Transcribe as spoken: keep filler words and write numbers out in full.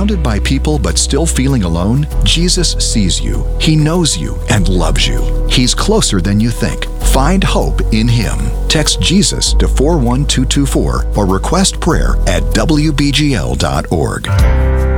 Surrounded by people but still feeling alone? Jesus sees you. He knows you and loves you. He's closer than you think. Find hope in Him. Text Jesus to four one two two four or request prayer at w b g l dot org.